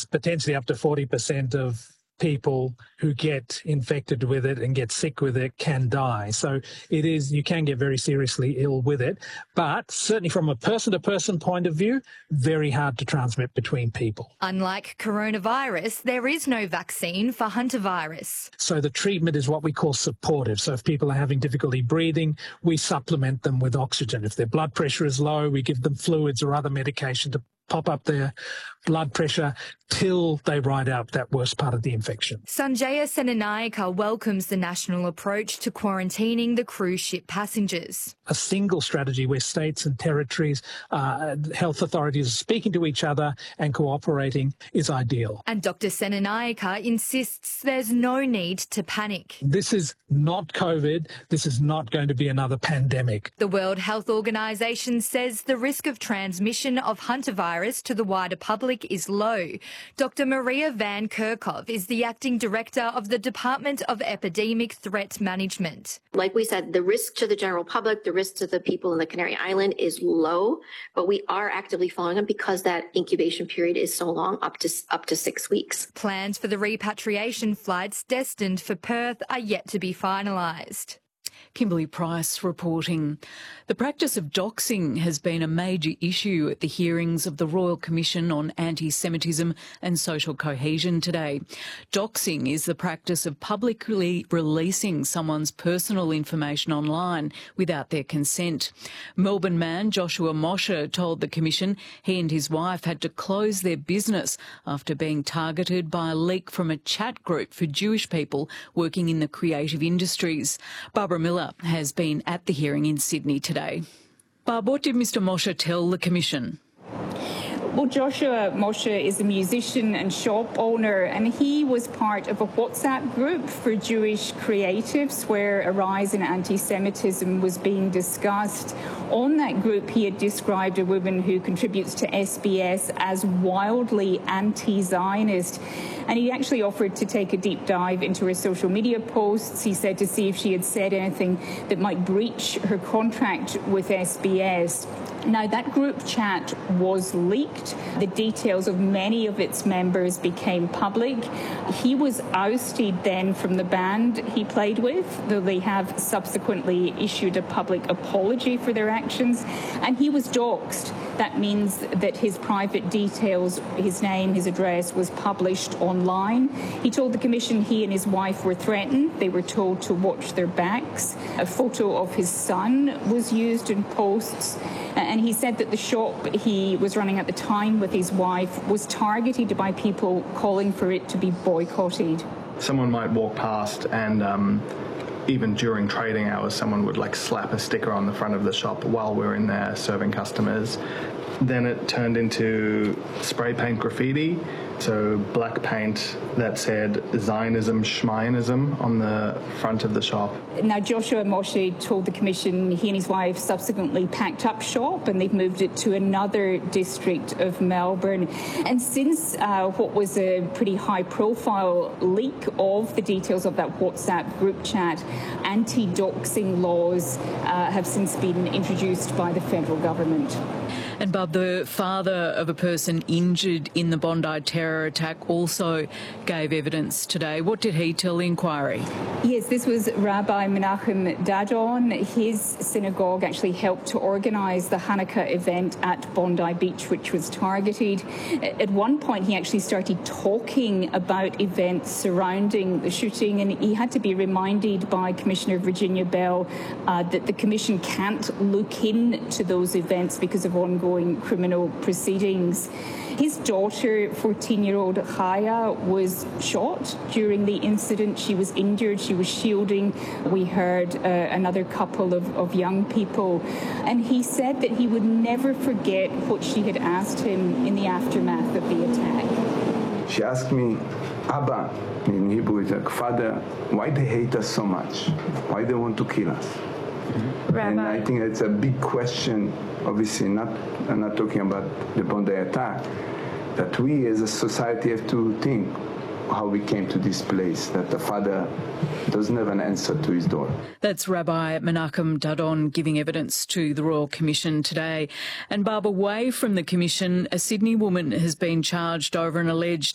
potentially up to 40% of people who get infected with it and get sick with it can die. So you can get very seriously ill with it. But certainly from a person-to-person point of view, very hard to transmit between people. Unlike coronavirus, there is no vaccine for hantavirus. So the treatment is what we call supportive. So if people are having difficulty breathing, we supplement them with oxygen. If their blood pressure is low, we give them fluids or other medication to pop up their blood pressure till they ride out that worst part of the infection. Sanjaya Senanayake welcomes the national approach to quarantining the cruise ship passengers. A single strategy where states and territories, health authorities are speaking to each other and cooperating is ideal. And Dr. Senanayake insists there's no need to panic. This is not COVID. This is not going to be another pandemic. The World Health Organization says the risk of transmission of hantavirus to the wider public is low. Dr. Maria Van Kerkhove is the acting director of the Department of Epidemic Threat Management. Like we said, the risk to the general public, the risk to the people in the Canary Island is low, but we are actively following them because that incubation period is so long, up to 6 weeks. Plans for the repatriation flights destined for Perth are yet to be finalised. Kimberly Price reporting. The practice of doxing has been a major issue at the hearings of the Royal Commission on Anti-Semitism and Social Cohesion today. Doxing is the practice of publicly releasing someone's personal information online without their consent. Melbourne man Joshua Mosher told the Commission he and his wife had to close their business after being targeted by a leak from a chat group for Jewish people working in the creative industries. Barbara Miller has been at the hearing in Sydney today. Barb, what did Mr Mosher tell the Commission? Well, Joshua Mosher is a musician and shop owner, and he was part of a WhatsApp group for Jewish creatives where a rise in anti-Semitism was being discussed. On that group, he had described a woman who contributes to SBS as wildly anti-Zionist. And he actually offered to take a deep dive into her social media posts. He said to see if she had said anything that might breach her contract with SBS. Now, that group chat was leaked. The details of many of its members became public. He was ousted then from the band he played with, though they have subsequently issued a public apology for their actions. And he was doxed. That means that his private details, his name, his address, was published online. He told the Commission he and his wife were threatened. They were told to watch their backs. A photo of his son was used in posts. And he said that the shop he was running at the time with his wife was targeted by people calling for it to be boycotted. Someone might walk past and even during trading hours, someone would slap a sticker on the front of the shop while we're in there serving customers. Then it turned into spray paint graffiti, so black paint that said Zionism, Schmionism on the front of the shop. Now, Joshua Moshe told the Commission he and his wife subsequently packed up shop and they've moved it to another district of Melbourne. And since what was a pretty high-profile leak of the details of that WhatsApp group chat, anti-doxing laws have since been introduced by the federal government. And Bob, the father of a person injured in the Bondi terror attack also gave evidence today. What did he tell the inquiry? Yes, this was Rabbi Menachem Dadon. His synagogue actually helped to organise the Hanukkah event at Bondi Beach, which was targeted. At one point, he actually started talking about events surrounding the shooting, and he had to be reminded by Commissioner Virginia Bell that the Commission can't look into those events because of ongoing criminal proceedings. His daughter, 14-year-old Chaya, was shot during the incident. She was injured. She was shielding. We heard another couple of young people. And he said that he would never forget what she had asked him in the aftermath of the attack. She asked me, Abba, in Hebrew it's like, Father, why they hate us so much? Why they want to kill us? Rabbi. And I think it's a big question, obviously I'm not talking about the Bondi attack, that we as a society have to think how we came to this place, that the father doesn't have an answer to his daughter. That's Rabbi Menachem Dadon giving evidence to the Royal Commission today. And Barb, away from the Commission, a Sydney woman has been charged over an alleged